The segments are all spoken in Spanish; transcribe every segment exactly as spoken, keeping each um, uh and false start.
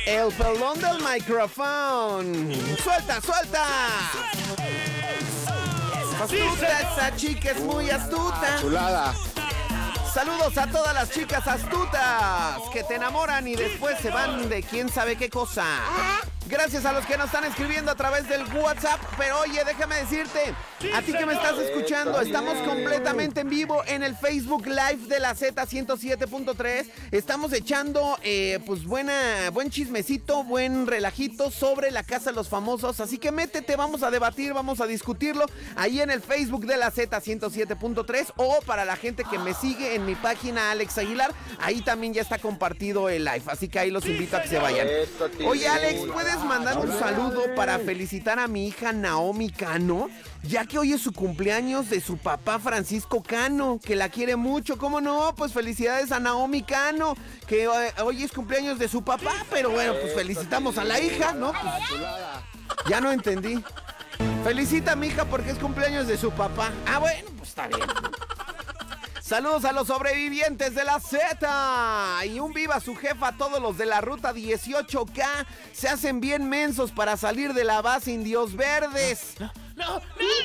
El pelón del micrófono. ¡Suelta, suelta! Astuta, esa chica es muy astuta. Chulada. Saludos a todas las chicas astutas que te enamoran y después se van de quién sabe qué cosa. Gracias a los que nos están escribiendo a través del WhatsApp. Pero oye, déjame decirte, a ti que me estás escuchando, estamos completamente en vivo en el Facebook Live de la Z ciento siete punto tres. Estamos echando eh, pues buena, buen chismecito, buen relajito sobre la Casa de los Famosos. Así que métete, vamos a debatir, vamos a discutirlo ahí en el Facebook de la Z ciento siete punto tres. O para la gente que me sigue en mi página Alex Aguilar, ahí también ya está compartido el live. Así que ahí los invito a que se vayan. Oye, Alex, ¿puedes mandar un saludo para felicitar a mi hija Naomi Cano? Ya que hoy es su cumpleaños de su papá Francisco Cano, que la quiere mucho. ¿Cómo no? Pues felicidades a Naomi Cano, que eh, hoy es cumpleaños de su papá. Pero bueno, pues felicitamos a la hija, ¿no? Pues, ya no entendí. Felicita a mi hija porque es cumpleaños de su papá. Ah, bueno, pues está bien. Saludos a los sobrevivientes de la Z. Y un viva su jefa a todos los de la ruta dieciocho K. Se hacen bien mensos para salir de la base Indios Verdes. No, no, no.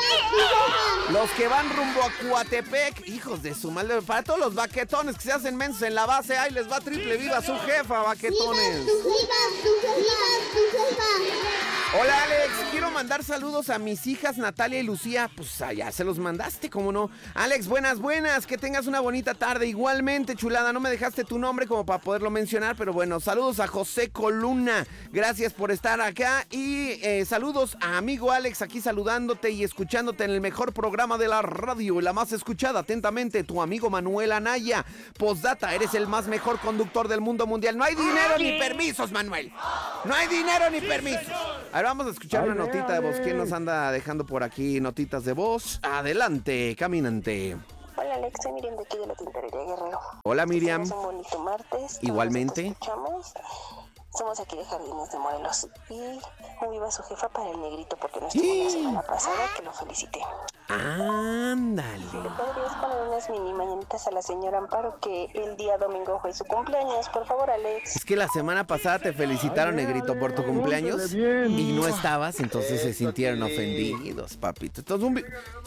Los que van rumbo a Coatepec, hijos de su madre. Para todos los baquetones que se hacen mensos en la base, ahí les va triple viva su jefa, baquetones. ¡Viva su jefa! ¡Viva su jefa! Hola, Alex, quiero mandar saludos a mis hijas Natalia y Lucía. Pues allá se los mandaste, ¿cómo no? Alex, buenas, buenas, que tengas una bonita tarde. Igualmente, chulada, no me dejaste tu nombre como para poderlo mencionar, pero bueno, saludos a José Coluna. Gracias por estar acá. Y eh, saludos a amigo Alex, aquí saludándote y escuchándote en el mejor programa de la radio, la más escuchada atentamente, tu amigo Manuel Anaya. Postdata, eres el más mejor conductor del mundo mundial. No hay dinero ni permisos, Manuel. No hay dinero ni permisos. A ver, vamos a escuchar una notita de voz. ¿Quién nos anda dejando por aquí notitas de voz? Adelante, caminante. Hola Alex, soy Miriam de aquí de la Tintorería Guerrero. Hola Miriam. Es un bonito martes. Igualmente. Escuchamos. Somos aquí de Jardines de Morelos. Y un viva su jefa para el negrito porque no estuvo ¡Sí! la semana pasada, que lo felicité. Ándale. ¿Le podrías poner unas mini mañanitas a la señora Amparo que el día domingo fue su cumpleaños? Por favor, Alex. Es que la semana pasada te felicitaron, negrito, por tu cumpleaños y no estabas, entonces se sintieron ofendidos, papito. Entonces un... vi-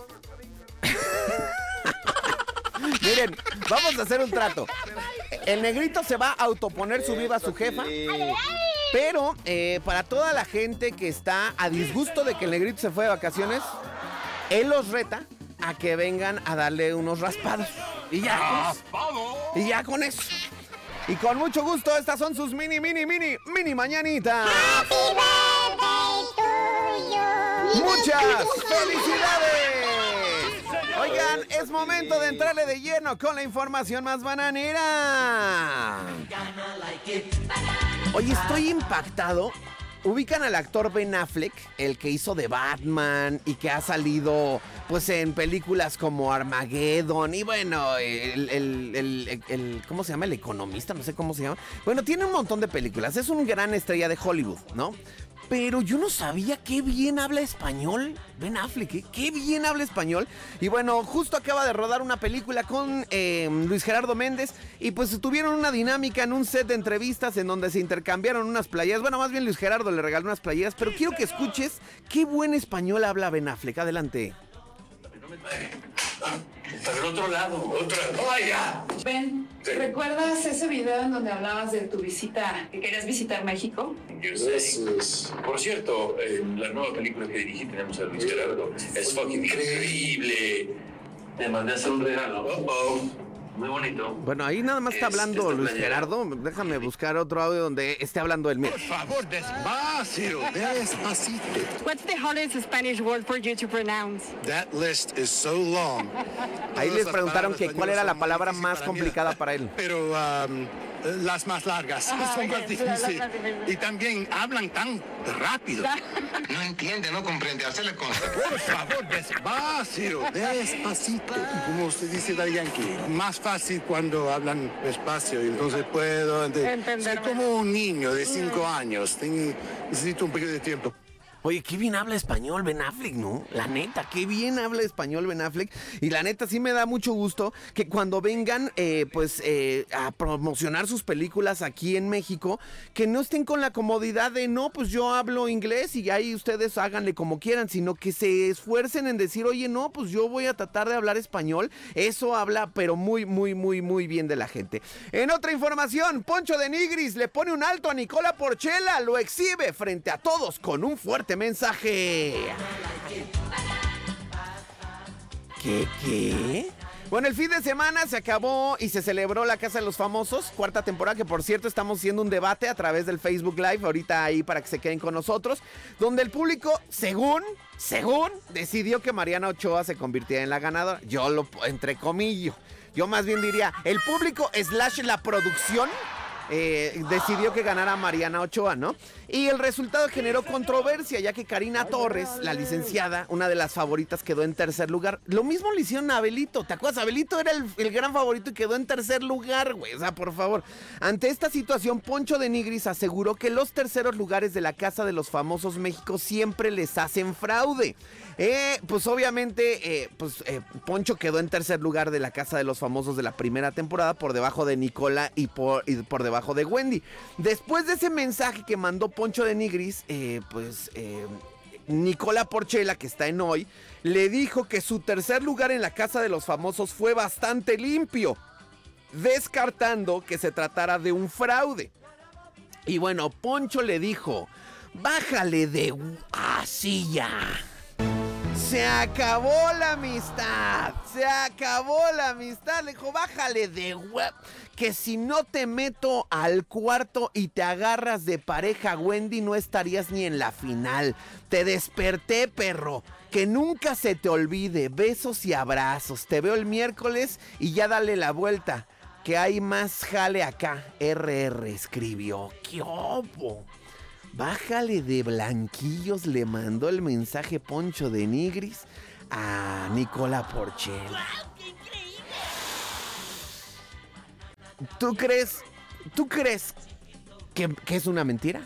Miren, vamos a hacer un trato. El negrito se va a autoponer su viva a su jefa. Pero eh, para toda la gente que está a disgusto de que el negrito se fue de vacaciones, él los reta a que vengan a darle unos raspados. Y ya con eso. Y ya con eso. Y con mucho gusto, estas son sus mini, mini, mini, mini mañanitas. ¡Happy birthday to you! ¡Muchas felicidades! Oigan, es momento de entrarle de lleno con la información más bananera. Oye, estoy impactado. Ubican al actor Ben Affleck, el que hizo de Batman y que ha salido pues en películas como Armageddon y bueno, el, el, el, el, el ¿cómo se llama? El Economista, no sé cómo se llama. Bueno, tiene un montón de películas, es un gran estrella de Hollywood, ¿no? Pero yo no sabía qué bien habla español Ben Affleck, ¿eh? Qué bien habla español. Y bueno, justo acaba de rodar una película con eh, Luis Gerardo Méndez. Y pues tuvieron una dinámica en un set de entrevistas en donde se intercambiaron unas playeras. Bueno, más bien Luis Gerardo le regaló unas playeras. Pero quiero que escuches qué buen español habla Ben Affleck. Adelante. Está del otro lado, otra. ¡Vaya! Ben, Sí. ¿recuerdas ese video en donde hablabas de tu visita, que querías visitar México? Yo sé. Por cierto, en la nueva película que dirigí tenemos a Luis Gerardo. Es fucking increíble. Te mandé a hacer un regalo. Oh, oh. Muy bonito. Bueno, ahí nada más está Es- hablando esta Luis playera. Gerardo. Déjame buscar otro audio donde esté hablando él. Mira. Por favor, despacio, despacito. What's the hardest Spanish word for you to pronounce? That list is so long. Ahí Todas les las preguntaron palabras que cuál era la españolas son muy palabra difíciles más para mí. complicada para él. Pero um, las más largas son más ok, las difíciles. más difíciles. Y también hablan tan rápido. No entiende, no comprende. Hacerle consta. Por favor, despacio, despacito. Como usted dice Daddy Yankee, más fácil cuando hablan despacio y entonces puedo ente- Entender soy como un niño de cinco años. Tengo- necesito un poquito de tiempo. Oye, qué bien habla español Ben Affleck, ¿no? La neta, qué bien habla español Ben Affleck. Y la neta sí me da mucho gusto que cuando vengan eh, pues eh, a promocionar sus películas aquí en México, que no estén con la comodidad de no, pues yo hablo inglés y ahí ustedes háganle como quieran, sino que se esfuercen en decir, oye, no, pues yo voy a tratar de hablar español. Eso habla, pero muy, muy, muy, muy bien de la gente. En otra información, Poncho de Nigris le pone un alto a Nicola Porchela, lo exhibe frente a todos con un fuerte mensaje. ¿Qué, qué? Bueno, el fin de semana se acabó y se celebró La Casa de los Famosos, cuarta temporada, que por cierto estamos haciendo un debate a través del Facebook Live, ahorita ahí para que se queden con nosotros, donde el público, según, según, decidió que Mariana Ochoa se convirtiera en la ganadora. Yo lo, entre comillas, yo más bien diría, el público slash la producción Eh, decidió que ganara Mariana Ochoa, ¿no? Y el resultado generó controversia, ya que Karina Torres, la licenciada, una de las favoritas, quedó en tercer lugar. Lo mismo le hicieron a Abelito, ¿te acuerdas? Abelito era el, el gran favorito y quedó en tercer lugar, güey. O sea, por favor. Ante esta situación, Poncho de Nigris aseguró que los terceros lugares de la Casa de los Famosos México siempre les hacen fraude. Eh, pues obviamente, eh, pues eh, Poncho quedó en tercer lugar de la Casa de los Famosos de la primera temporada, por debajo de Nicola y por, y por debajo de Wendy. Después de ese mensaje que mandó Poncho de Nigris, eh, pues eh, Nicola Porchela, que está en Hoy, le dijo que su tercer lugar en la Casa de los Famosos fue bastante limpio, descartando que se tratara de un fraude. Y bueno, Poncho le dijo, bájale de... así ya. Se acabó la amistad, se acabó la amistad, le dijo, bájale de web, que si no te meto al cuarto y te agarras de pareja, Wendy, no estarías ni en la final. Te desperté, perro, que nunca se te olvide, besos y abrazos, te veo el miércoles y ya dale la vuelta, que hay más jale acá, R R escribió, ¿qué opo? Bájale de blanquillos, le mandó el mensaje Poncho de Nigris a Nicola Porchela. ¿Tú crees, tú crees que, que es una mentira?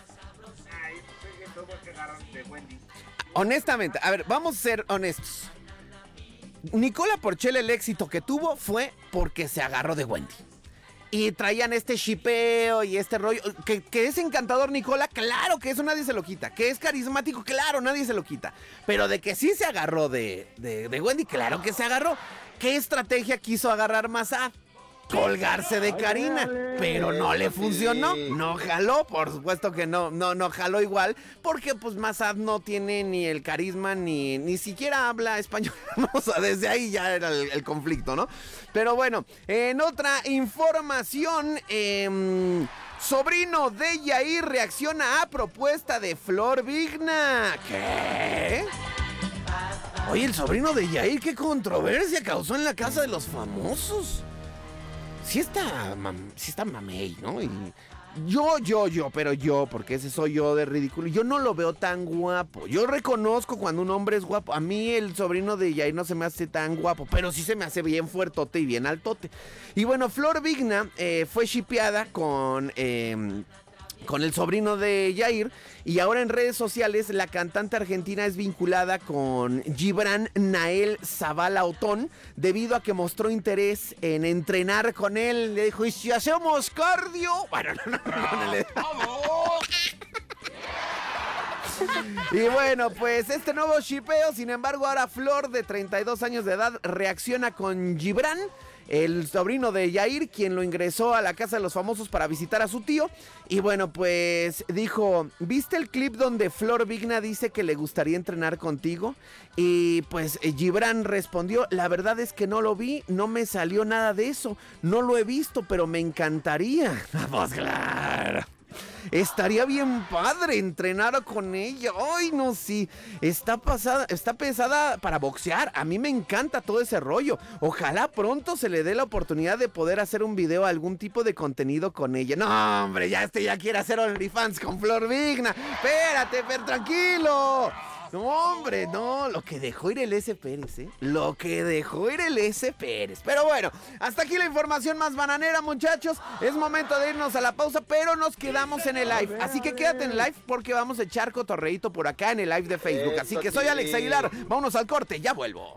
Honestamente, a ver, vamos a ser honestos. Nicola Porchela, el éxito que tuvo fue porque se agarró de Wendy. Y traían este shipeo y este rollo. Que, que es encantador Nicola, claro que eso nadie se lo quita. Que es carismático, claro, nadie se lo quita. Pero de que sí se agarró de, de, de Wendy, claro que se agarró. ¿Qué estrategia quiso agarrar Massad? Colgarse de Karina, pero no le funcionó, no jaló, por supuesto que no, no, no jaló igual, porque pues Massad no tiene ni el carisma, ni, ni siquiera habla español, o sea, desde ahí ya era el, el conflicto, ¿no? Pero bueno, en otra información, eh, sobrino de Yair reacciona a propuesta de Flor Vigna. ¿Qué? Oye, el sobrino de Yair, ¿qué controversia causó en la Casa de los Famosos? Sí está, mam, sí está mamey, ¿no? Y yo, yo, yo, pero yo, porque ese soy yo de ridículo, yo no lo veo tan guapo. Yo reconozco cuando un hombre es guapo. A mí el sobrino de Yair no se me hace tan guapo, pero sí se me hace bien fuertote y bien altote. Y bueno, Flor Vigna eh, fue shippeada con... Eh, con el sobrino de Yair, y ahora en redes sociales la cantante argentina es vinculada con Gibran Nael Zavala Otón debido a que mostró interés en entrenar con él. Le dijo, ¿y si hacemos cardio? Bueno, no, no, no, no, le... Y bueno, pues este nuevo shipeo, sin embargo, ahora Flor, de treinta y dos años de edad, reacciona con Gibran, el sobrino de Yair, quien lo ingresó a la Casa de los Famosos para visitar a su tío. Y bueno, pues dijo, ¿viste el clip donde Flor Vigna dice que le gustaría entrenar contigo? Y pues Gibran respondió, la verdad es que no lo vi, no me salió nada de eso, no lo he visto, pero me encantaría. Pues claro. Estaría bien padre entrenar con ella. Ay, no, sí. Está pasada, está pensada para boxear. A mí me encanta todo ese rollo. Ojalá pronto se le dé la oportunidad de poder hacer un video, algún tipo de contenido con ella. No, hombre, ya este ya quiere hacer OnlyFans con Flor Vigna. Espérate, pero tranquilo. No, hombre, no, lo que dejó ir el S. Pérez, ¿eh? Lo que dejó ir el S. Pérez. Pero bueno, hasta aquí la información más bananera, muchachos. Es momento de irnos a la pausa, pero nos quedamos en el live. Así que quédate en el live porque vamos a echar cotorreíto por acá en el live de Facebook. Así que soy Alex Aguilar. Vámonos al corte, ya vuelvo.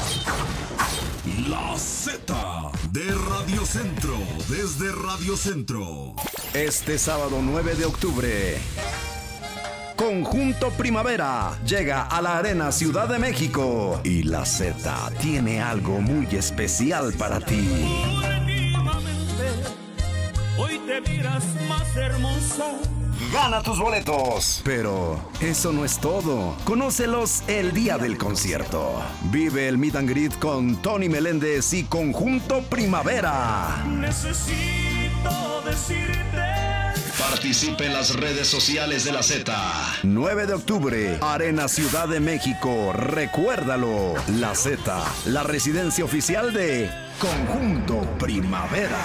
La Z de Radio Centro, desde Radio Centro. Este sábado nueve de octubre, Conjunto Primavera llega a la Arena Ciudad de México y la Z tiene algo muy especial para ti. Hoy te miras más hermosa. Gana tus boletos. Pero eso no es todo. Conócelos el día del concierto. Vive el meet and greet con Tony Meléndez y Conjunto Primavera. Necesito decirte. Participe en las redes sociales de la Z. nueve de octubre, Arena Ciudad de México. Recuérdalo. La Z, la residencia oficial de Conjunto Primavera.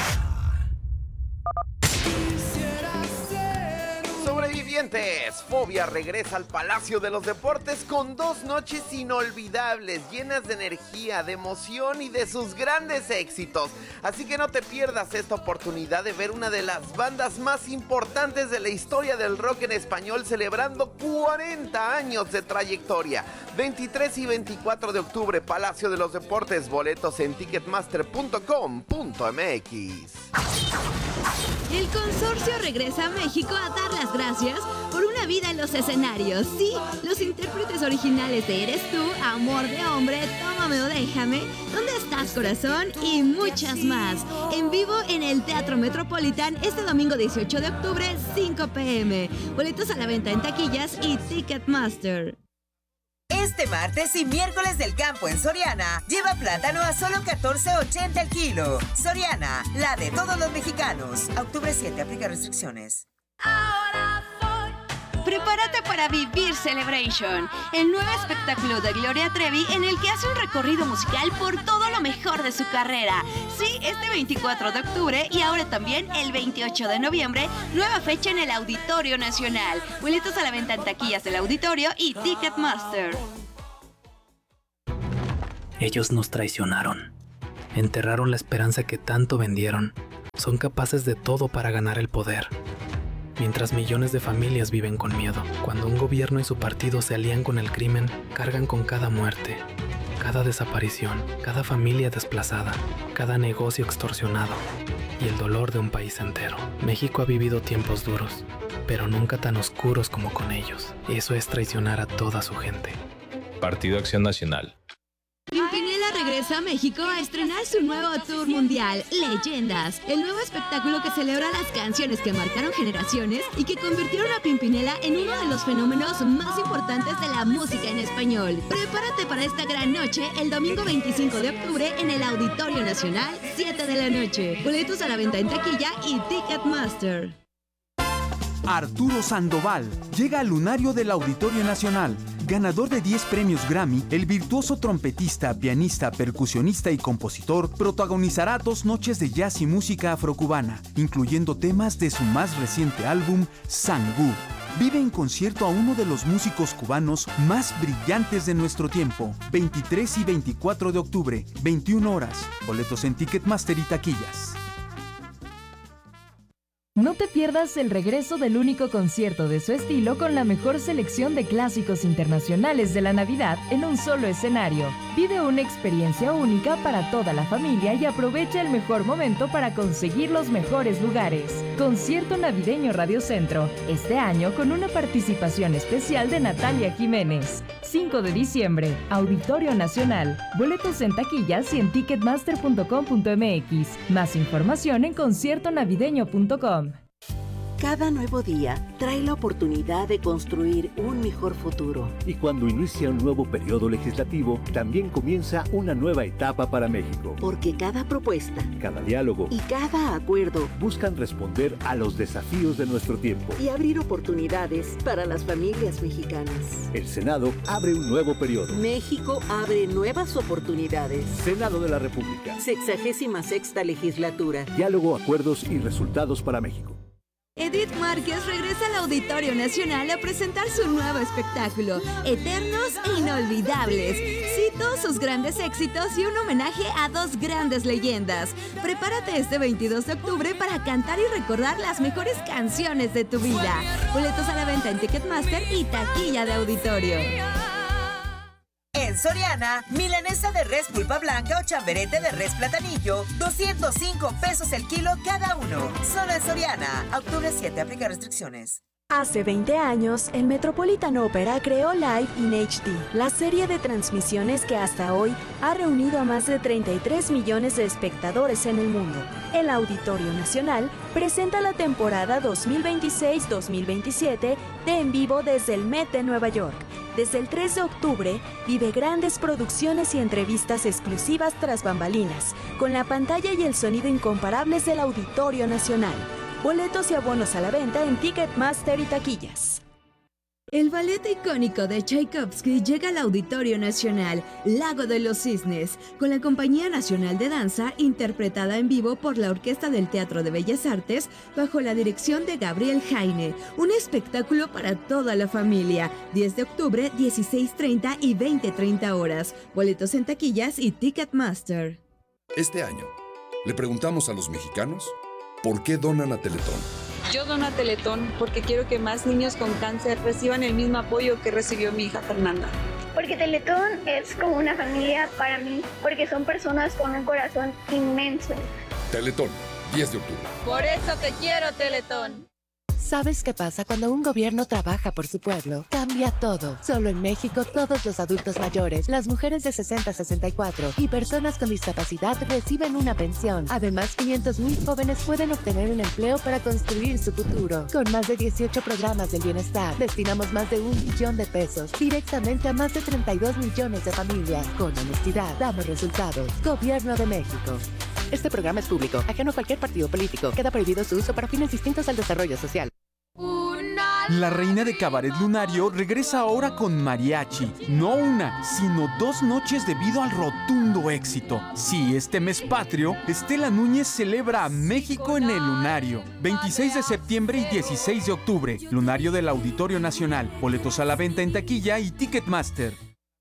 Sobrevivientes, Fobia regresa al Palacio de los Deportes con dos noches inolvidables, llenas de energía, de emoción y de sus grandes éxitos. Así que no te pierdas esta oportunidad de ver una de las bandas más importantes de la historia del rock en español celebrando cuarenta años de trayectoria. veintitrés y veinticuatro de octubre, Palacio de los Deportes, boletos en ticketmaster punto com punto m x. El consorcio regresa a México a dar las gracias por una vida en los escenarios. Sí, los intérpretes originales de Eres Tú, Amor de Hombre, Tómame o Déjame, ¿Dónde estás, corazón? Y muchas más. En vivo en el Teatro Metropolitan este domingo dieciocho de octubre, cinco p m Boletos a la venta en taquillas y Ticketmaster. Este martes y miércoles del campo en Soriana, lleva plátano a solo catorce ochenta el kilo. Soriana, la de todos los mexicanos. A octubre siete, aplica restricciones. Prepárate para vivir Celebration, el nuevo espectáculo de Gloria Trevi en el que hace un recorrido musical por todo lo mejor de su carrera. Sí, este veinticuatro de octubre y ahora también el veintiocho de noviembre, nueva fecha en el Auditorio Nacional. Boletos a la venta en taquillas del Auditorio y Ticketmaster. Ellos nos traicionaron. Enterraron la esperanza que tanto vendieron. Son capaces de todo para ganar el poder. Mientras millones de familias viven con miedo, cuando un gobierno y su partido se alían con el crimen, cargan con cada muerte, cada desaparición, cada familia desplazada, cada negocio extorsionado y el dolor de un país entero. México ha vivido tiempos duros, pero nunca tan oscuros como con ellos. Eso es traicionar a toda su gente. Partido Acción Nacional. Pimpinela regresa a México a estrenar su nuevo tour mundial, Leyendas, el nuevo espectáculo que celebra las canciones que marcaron generaciones y que convirtieron a Pimpinela en uno de los fenómenos más importantes de la música en español. Prepárate para esta gran noche el domingo veinticinco de octubre en el Auditorio Nacional, siete de la noche. Boletos a la venta en taquilla y Ticketmaster. Arturo Sandoval llega al lunario del Auditorio Nacional. Ganador de diez premios Grammy, el virtuoso trompetista, pianista, percusionista y compositor protagonizará dos noches de jazz y música afrocubana, incluyendo temas de su más reciente álbum, Sangú. Vive en concierto a uno de los músicos cubanos más brillantes de nuestro tiempo. veintitrés y veinticuatro de octubre, veintiuna horas. Boletos en Ticketmaster y taquillas. No te pierdas el regreso del único concierto de su estilo con la mejor selección de clásicos internacionales de la Navidad en un solo escenario. Vive una experiencia única para toda la familia y aprovecha el mejor momento para conseguir los mejores lugares. Concierto Navideño Radio Centro, este año con una participación especial de Natalia Jiménez. cinco de diciembre, Auditorio Nacional. Boletos en taquillas y en ticketmaster punto com punto m x. Más información en concierto navideño punto com. Cada nuevo día trae la oportunidad de construir un mejor futuro. Y cuando inicia un nuevo periodo legislativo, también comienza una nueva etapa para México. Porque cada propuesta, cada diálogo y cada acuerdo buscan responder a los desafíos de nuestro tiempo y abrir oportunidades para las familias mexicanas. El Senado abre un nuevo periodo. México abre nuevas oportunidades. Senado de la República. Sexagésima sexta legislatura. Diálogo, acuerdos y resultados para México. Edith Márquez regresa al Auditorio Nacional a presentar su nuevo espectáculo, Eternos e Inolvidables. Cito sus grandes éxitos y un homenaje a dos grandes leyendas. Prepárate este veintidós de octubre para cantar y recordar las mejores canciones de tu vida. Boletos a la venta en Ticketmaster y taquilla de auditorio. En Soriana, milanesa de res pulpa blanca o chamberete de res platanillo, doscientos cinco pesos el kilo cada uno. Solo en Soriana. Octubre siete, aplica restricciones. Hace veinte años, el Metropolitan Opera creó Live in H D, la serie de transmisiones que hasta hoy ha reunido a más de treinta y tres millones de espectadores en el mundo. El Auditorio Nacional presenta la temporada dos mil veintiséis dos mil veintisiete de En Vivo desde el Met de Nueva York. Desde el tres de octubre, vive grandes producciones y entrevistas exclusivas tras bambalinas, con la pantalla y el sonido incomparables del Auditorio Nacional. Boletos y abonos a la venta en Ticketmaster y taquillas. El ballet icónico de Tchaikovsky llega al Auditorio Nacional, Lago de los Cisnes, con la Compañía Nacional de Danza, interpretada en vivo por la Orquesta del Teatro de Bellas Artes, bajo la dirección de Gabriel Jaine. Un espectáculo para toda la familia. diez de octubre, dieciséis treinta y veinte treinta horas. Boletos en taquillas y Ticketmaster. Este año, le preguntamos a los mexicanos por qué donan a Teletón. Yo dono a Teletón porque quiero que más niños con cáncer reciban el mismo apoyo que recibió mi hija Fernanda. Porque Teletón es como una familia para mí, porque son personas con un corazón inmenso. Teletón, diez de octubre. Por eso te quiero, Teletón. ¿Sabes qué pasa cuando un gobierno trabaja por su pueblo? Cambia todo. Solo en México, todos los adultos mayores, las mujeres de sesenta a sesenta y cuatro y personas con discapacidad reciben una pensión. Además, quinientos mil jóvenes pueden obtener un empleo para construir su futuro. Con más de dieciocho programas del bienestar, destinamos más de un billón de pesos directamente a más de treinta y dos millones de familias. Con honestidad, damos resultados. Gobierno de México. Este programa es público, ajeno a cualquier partido político. Queda prohibido su uso para fines distintos al desarrollo social. La reina de Cabaret Lunario regresa ahora con mariachi. No una, sino dos noches debido al rotundo éxito. Sí, este mes patrio, Estela Núñez celebra a México en el Lunario. veintiséis de septiembre y dieciséis de octubre. Lunario del Auditorio Nacional. Boletos a la venta en taquilla y Ticketmaster.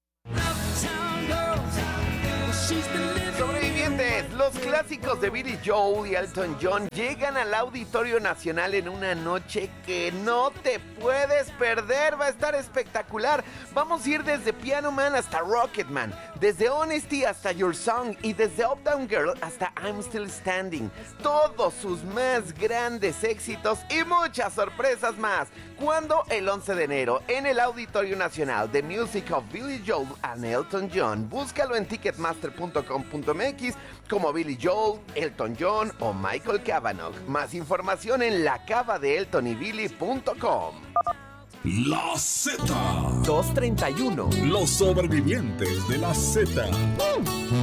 Los clásicos de Billy Joel y Elton John llegan al Auditorio Nacional en una noche que no te puedes perder. Va a estar espectacular. Vamos a ir desde Piano Man hasta Rocketman, desde Honesty hasta Your Song y desde Uptown Girl hasta I'm Still Standing. Todos sus más grandes éxitos y muchas sorpresas más. ¿Cuándo? El once de enero en el Auditorio Nacional. The Music of Billy Joel and Elton John. Búscalo en ticketmaster punto com punto m x como Billy Joel, Elton John o Michael Cavanaugh. Más información en la cava de elton y billy punto com. La Z. doscientos treinta y uno. Los sobrevivientes de la Z. Mm.